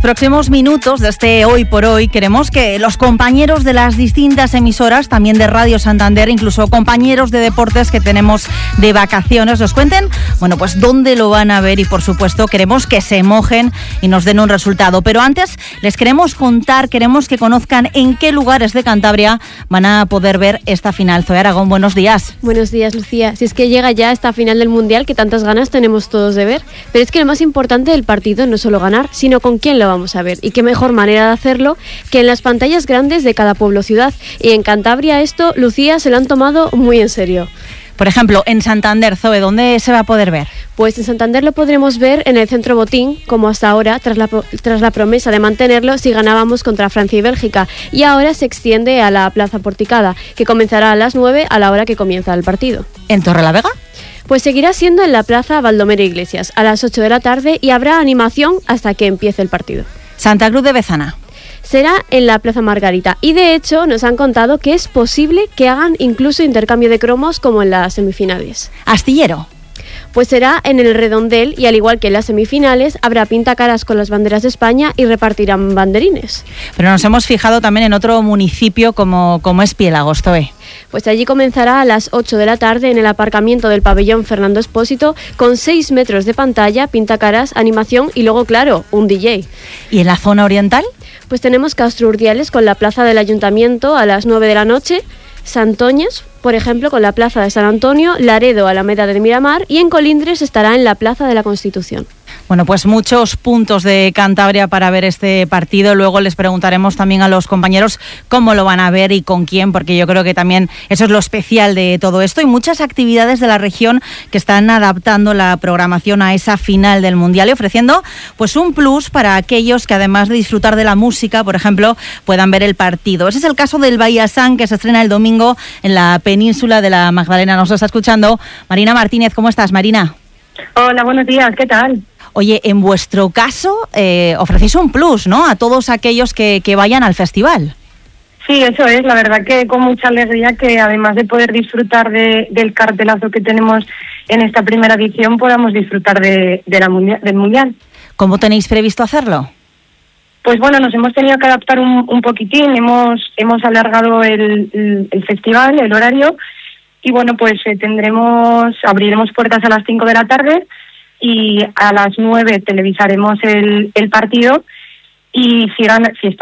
próximos minutos de este Hoy por Hoy queremos que los compañeros de las distintas emisoras, también de Radio Santander, incluso compañeros de deportes que tenemos de vacaciones, nos cuenten, bueno, pues dónde lo van a ver y por supuesto queremos que se mojen y nos den un resultado. Pero antes les queremos contar, queremos que conozcan en qué lugares de Cantabria van a poder ver esta final. Zoe Aragón, buenos días. Buenos días, Lucía. Si es que llega ya esta final del Mundial que tantas ganas tenemos todos de ver, pero es que lo más importante del partido no es solo ganar, sino con quién lo vamos a ver. Y qué mejor manera de hacerlo que en las pantallas grandes de cada pueblo o ciudad. Y en Cantabria esto, Lucía, se lo han tomado muy en serio. Por ejemplo, en Santander, Zoe, ¿dónde se va a poder ver? Pues en Santander lo podremos ver en el Centro Botín, como hasta ahora, tras la promesa de mantenerlo si ganábamos contra Francia y Bélgica. Y ahora se extiende a la Plaza Porticada, que comenzará a las 9 a la hora que comienza el partido. ¿En Torrelavega? Pues seguirá siendo en la Plaza Baldomero Iglesias a las 8 de la tarde y habrá animación hasta que empiece el partido. Santa Cruz de Bezana. Será en la Plaza Margarita y de hecho nos han contado que es posible que hagan incluso intercambio de cromos como en las semifinales. Astillero. Pues será en el Redondel y al igual que en las semifinales habrá pintacaras con las banderas de España y repartirán banderines. Pero nos hemos fijado también en otro municipio como es Piélagos, Zoe. Pues allí comenzará a las 8 de la tarde en el aparcamiento del pabellón Fernando Expósito con 6 metros de pantalla, pintacaras, animación y luego, claro, un DJ. ¿Y en la zona oriental? Pues tenemos Castro Urdiales con la plaza del Ayuntamiento a las 9 de la noche, Santoñas, por ejemplo, con la plaza de San Antonio, Laredo, Alameda del Miramar y en Colindres estará en la plaza de la Constitución. Bueno, pues muchos puntos de Cantabria para ver este partido. Luego les preguntaremos también a los compañeros cómo lo van a ver y con quién, porque yo creo que también eso es lo especial de todo esto. Y muchas actividades de la región que están adaptando la programación a esa final del Mundial y ofreciendo pues un plus para aquellos que además de disfrutar de la música, por ejemplo, puedan ver el partido. Ese es el caso del Bahiasán, que se estrena el domingo en la península de la Magdalena. Nos está escuchando Marina Martínez. ¿Cómo estás, Marina? Hola, buenos días. ¿Qué tal? Oye, en vuestro caso ofrecéis un plus, ¿no?, a todos aquellos que vayan al festival. Sí, eso es. La verdad que con mucha alegría que además de poder disfrutar del cartelazo que tenemos en esta primera edición, podamos disfrutar del Mundial. ¿Cómo tenéis previsto hacerlo? Pues bueno, nos hemos tenido que adaptar un poquitín. Hemos alargado el festival, el horario, y bueno, pues abriremos puertas a las 5 de la tarde y a las 9 televisaremos el partido y si